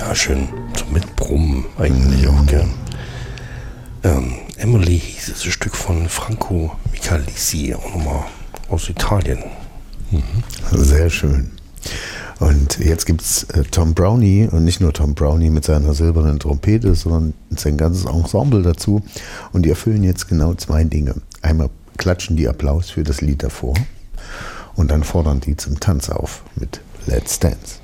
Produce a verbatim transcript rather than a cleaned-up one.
Ja, schön zum Mitbrummen eigentlich mhm. auch gern. Ähm, Emily hieß es, ein Stück von Franco Michelisi, auch nochmal aus Italien. Mhm. Sehr schön. Und jetzt gibt es äh, Tom Brownie und nicht nur Tom Brownie mit seiner silbernen Trompete, sondern sein ganzes Ensemble dazu. Und die erfüllen jetzt genau zwei Dinge. Einmal klatschen die Applaus für das Lied davor und dann fordern die zum Tanz auf mit Let's Dance.